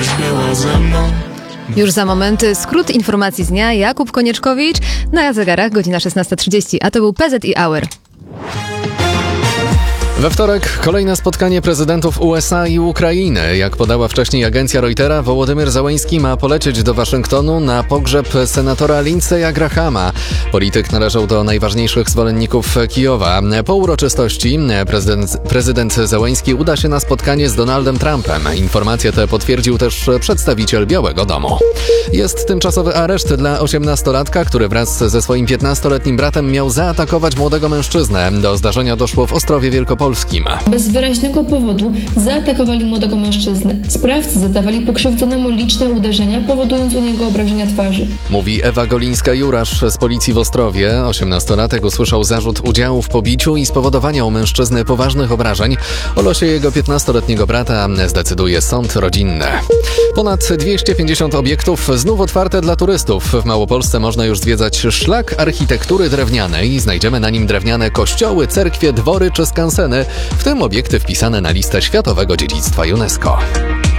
śpiewa ze mną. Już za moment skrót informacji z dnia. Jakub Konieczkowicz, na zegarach godzina 16:30, a to był PZ i Hour. We wtorek kolejne spotkanie prezydentów USA i Ukrainy. Jak podała wcześniej agencja Reutera, Wołodymyr Zełenski ma polecieć do Waszyngtonu na pogrzeb senatora Lindsey'a Grahama. Polityk należał do najważniejszych zwolenników Kijowa. Po uroczystości prezydent Zełenski uda się na spotkanie z Donaldem Trumpem. Informację tę potwierdził też przedstawiciel Białego Domu. Jest tymczasowy areszt dla 18-latka, który wraz ze swoim 15-letnim bratem miał zaatakować młodego mężczyznę. Do zdarzenia doszło w Ostrowie Wielkopolskim. Bez wyraźnego powodu zaatakowali młodego mężczyznę. Sprawcy zadawali pokrzywdzonemu liczne uderzenia, powodując u niego obrażenia twarzy. Mówi Ewa Golińska-Jurasz z policji w Ostrowie. 18-latek usłyszał zarzut udziału w pobiciu i spowodowania u mężczyzny poważnych obrażeń. O losie jego 15-letniego brata zdecyduje sąd rodzinny. Ponad 250 obiektów znów otwarte dla turystów. W Małopolsce można już zwiedzać szlak architektury drewnianej. Znajdziemy na nim drewniane kościoły, cerkwie, dwory czy skanseny, w tym obiekty wpisane na listę Światowego Dziedzictwa UNESCO.